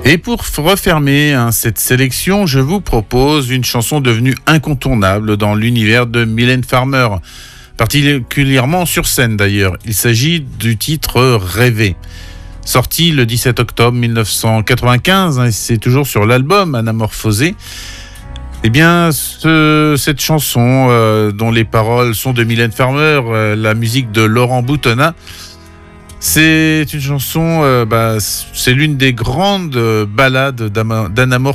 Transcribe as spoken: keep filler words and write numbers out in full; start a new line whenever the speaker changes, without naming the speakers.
Et pour refermer hein, cette sélection, je vous propose une chanson devenue incontournable dans l'univers de Mylène Farmer, particulièrement sur scène d'ailleurs. Il s'agit du titre « Rêver ». Sorti le dix-sept octobre mille neuf cent quatre-vingt-quinze, hein, c'est toujours sur l'album Anamorphosé. Eh bien, ce, cette chanson, euh, dont les paroles sont de Mylène Farmer, euh, la musique de Laurent Boutonnat, c'est une chanson, euh, bah, c'est l'une des grandes ballades d'Anamorphosé